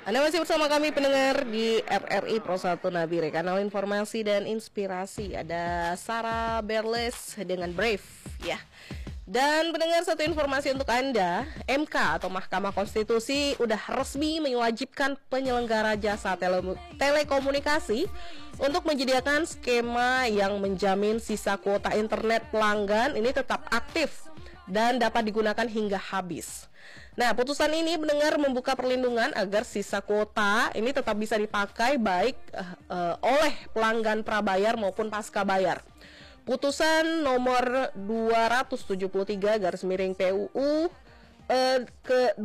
Anda masih bersama kami pendengar di RRI Pro 1 Nabire, kanal informasi dan inspirasi. Ada Sarah Berles dengan Brave ya. Dan pendengar, satu informasi untuk Anda, MK atau Mahkamah Konstitusi udah resmi mewajibkan penyelenggara jasa telekomunikasi untuk menyediakan skema yang menjamin sisa kuota internet pelanggan ini tetap aktif dan dapat digunakan hingga habis. Nah, putusan ini mendengar membuka perlindungan agar sisa kuota ini tetap bisa dipakai baik oleh pelanggan prabayar maupun pasca bayar. Putusan nomor 273/PUU ke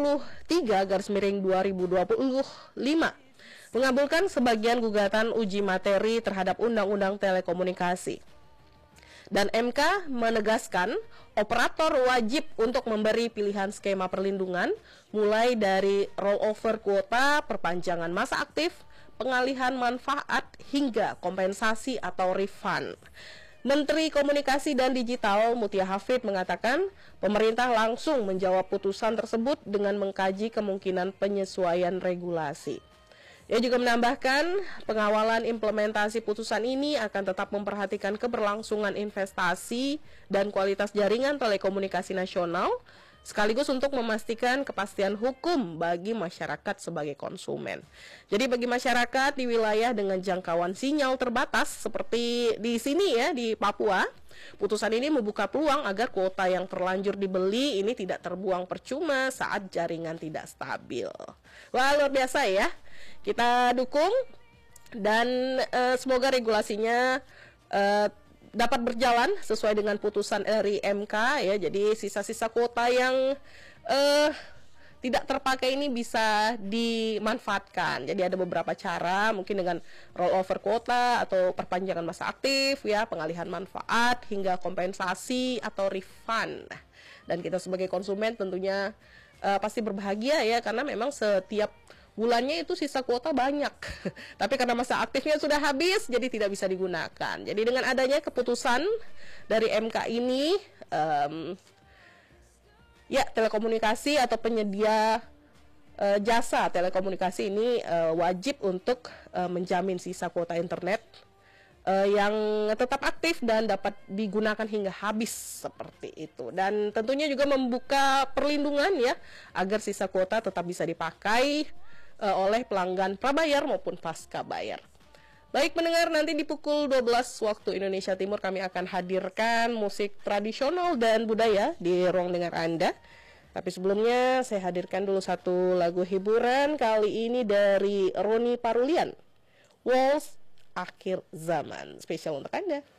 23/2025 mengabulkan sebagian gugatan uji materi terhadap Undang-Undang Telekomunikasi. Dan MK menegaskan operator wajib untuk memberi pilihan skema perlindungan mulai dari rollover kuota, perpanjangan masa aktif, pengalihan manfaat hingga kompensasi atau refund. Menteri Komunikasi dan Digital Mutia Hafid mengatakan pemerintah langsung menjawab putusan tersebut dengan mengkaji kemungkinan penyesuaian regulasi. Ia juga menambahkan pengawalan implementasi putusan ini akan tetap memperhatikan keberlangsungan investasi dan kualitas jaringan telekomunikasi nasional, sekaligus untuk memastikan kepastian hukum bagi masyarakat sebagai konsumen. Jadi bagi masyarakat di wilayah dengan jangkauan sinyal terbatas seperti di sini ya, di Papua, putusan ini membuka peluang agar kuota yang terlanjur dibeli ini tidak terbuang percuma saat jaringan tidak stabil. Wah, luar biasa ya. Kita dukung dan semoga regulasinya dapat berjalan sesuai dengan putusan dari MK ya. Jadi sisa-sisa kuota yang tidak terpakai ini bisa dimanfaatkan. Jadi ada beberapa cara, mungkin dengan rollover kuota atau perpanjangan masa aktif ya, pengalihan manfaat hingga kompensasi atau refund. Dan kita sebagai konsumen tentunya pasti berbahagia ya, karena memang setiap bulannya itu sisa kuota banyak. Tapi karena masa aktifnya sudah habis, jadi tidak bisa digunakan. Jadi dengan adanya keputusan dari MK ini, ya, telekomunikasi atau penyedia jasa telekomunikasi ini wajib untuk menjamin sisa kuota internet yang tetap aktif dan dapat digunakan hingga habis seperti itu. Dan tentunya juga membuka perlindungan ya, agar sisa kuota tetap bisa dipakai oleh pelanggan prabayar maupun pasca bayar. Baik pendengar, nanti di pukul 12 waktu Indonesia Timur kami akan hadirkan musik tradisional dan budaya di ruang dengar Anda. Tapi sebelumnya saya hadirkan dulu satu lagu hiburan, kali ini dari Roni Parulian, Waltz Akhir Zaman, spesial untuk Anda.